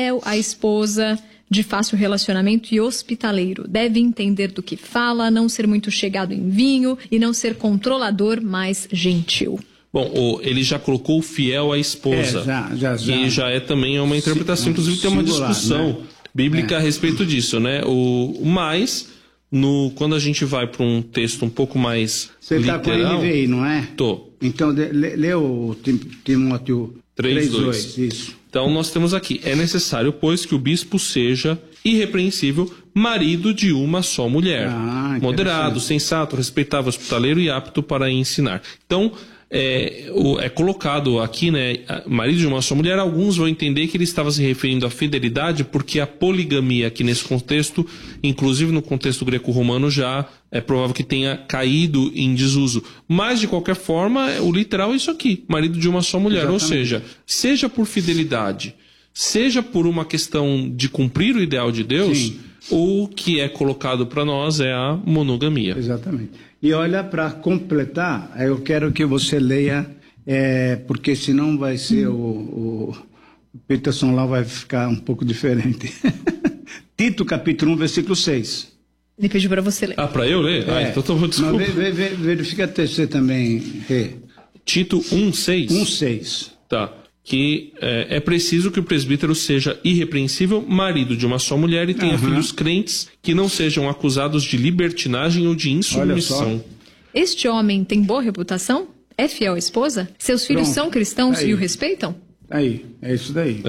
A esposa de fácil relacionamento e hospitaleiro. Deve entender do que fala, não ser muito chegado em vinho e não ser controlador, mas gentil. Bom, ele já colocou fiel à esposa. Que já é também uma interpretação. Inclusive tem uma discussão bíblica a respeito disso, né? Quando a gente vai para um texto um pouco mais literal... Você está com a NVI, não é? Tô. Então, lê o Timóteo 3:2. Isso. Então, nós temos aqui: é necessário, pois, que o bispo seja irrepreensível, marido de uma só mulher. Moderado, sensato, respeitável, hospitaleiro e apto para ensinar. Então, é colocado aqui, né, marido de uma só mulher. Alguns vão entender que ele estava se referindo à fidelidade, porque a poligamia aqui nesse contexto, inclusive no contexto greco-romano, já é provável que tenha caído em desuso. Mas, de qualquer forma, o literal é isso aqui: marido de uma só mulher. Exatamente. Ou seja por fidelidade, seja por uma questão de cumprir o ideal de Deus, sim, o que é colocado para nós é a monogamia. Exatamente. E olha, para completar, eu quero que você leia, porque senão vai ser o Peterson lá vai ficar um pouco diferente. Tito, capítulo 1, versículo 6. Ele pediu para você ler. Para eu ler? Então desculpa. Verifica você também, Rê. Tito 1:6. 1:6. Tá. Que é preciso que o presbítero seja irrepreensível, marido de uma só mulher e tenha filhos crentes, que não sejam acusados de libertinagem ou de insubmissão. Este homem tem boa reputação? É fiel à esposa? Seus filhos são cristãos e o respeitam? É isso daí.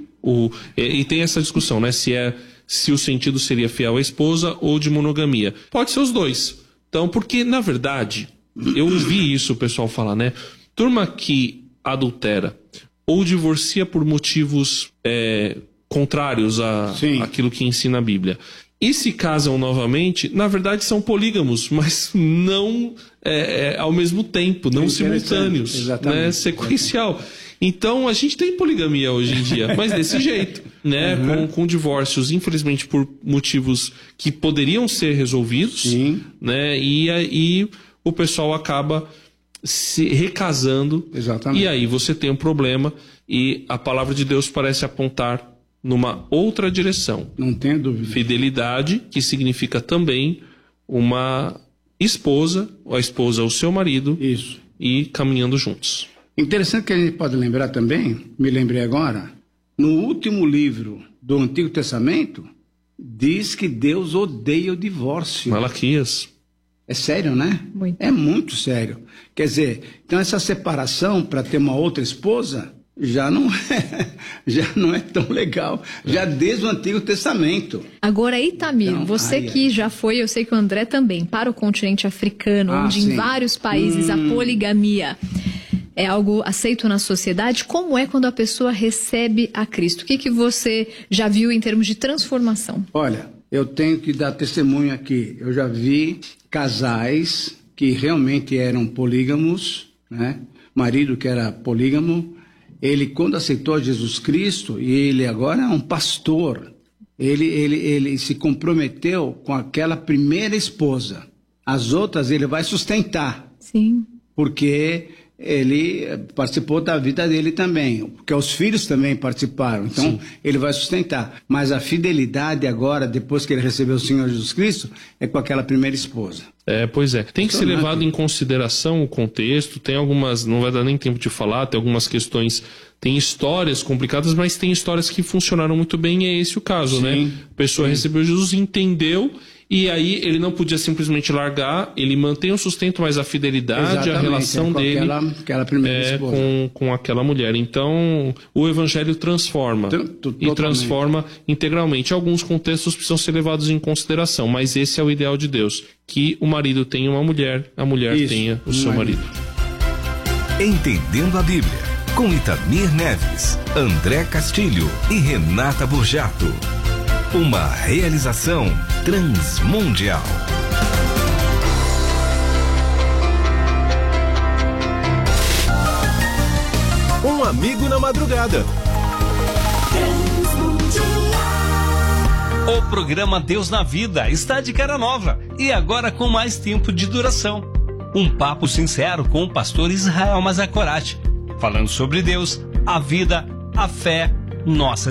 E tem essa discussão, né? Se o sentido seria fiel à esposa ou de monogamia. Pode ser os dois. Então, porque, na verdade, eu ouvi isso o pessoal falar, né? Turma que adultera ou divorcia por motivos contrários àquilo que ensina a Bíblia, e se casam novamente, na verdade são polígamos, mas não ao mesmo tempo, não simultâneos, né? Sequencial. Então a gente tem poligamia hoje em dia, mas desse jeito, né? Com divórcios, infelizmente, por motivos que poderiam ser resolvidos, sim, né? E aí o pessoal acaba se recasando. Exatamente. E aí você tem um problema, e a palavra de Deus parece apontar numa outra direção. Não tenho dúvida. Fidelidade, que significa também uma esposa, ou a esposa o seu marido, isso, e caminhando juntos. Interessante que a gente pode lembrar também, me lembrei agora, no último livro do Antigo Testamento, diz que Deus odeia o divórcio. Malaquias. É sério, né? Muito. É muito sério. Quer dizer, então essa separação para ter uma outra esposa já não é tão legal, já desde o Antigo Testamento. Agora, Itamir, então, você que já foi, eu sei que o André também, para o continente africano, onde sim, em vários países a poligamia é algo aceito na sociedade. Como é quando a pessoa recebe a Cristo? O que você já viu em termos de transformação? Olha, eu tenho que dar testemunho aqui. Eu já vi casais que realmente eram polígamos, né? Marido que era polígamo, ele quando aceitou Jesus Cristo, e ele agora é um pastor, ele se comprometeu com aquela primeira esposa. As outras ele vai sustentar. Sim. porque ele participou da vida dele também, porque os filhos também participaram, então sim, ele vai sustentar. Mas a fidelidade agora, depois que ele recebeu o Senhor Jesus Cristo, é com aquela primeira esposa. Pois é. Tem que ser levado em consideração o contexto, tem algumas, não vai dar nem tempo de falar, tem algumas questões, tem histórias complicadas, mas tem histórias que funcionaram muito bem, e é esse o caso, sim, né? A pessoa recebeu Jesus, entendeu, e aí ele não podia simplesmente largar, ele mantém o sustento, mas a fidelidade, a relação dele aquela primeira esposa, com aquela mulher. Então, o evangelho transforma, e transforma integralmente. Alguns contextos precisam ser levados em consideração, mas esse é o ideal de Deus, que o marido tenha uma mulher, a mulher tenha o seu marido. Entendendo a Bíblia, com Itamir Neves, André Castilho e Renata Burjato. Uma realização Transmundial. Um amigo na madrugada. O programa Deus na Vida está de cara nova e agora com mais tempo de duração. Um papo sincero com o pastor Israel Mazakorati, falando sobre Deus, a vida, a fé, nossa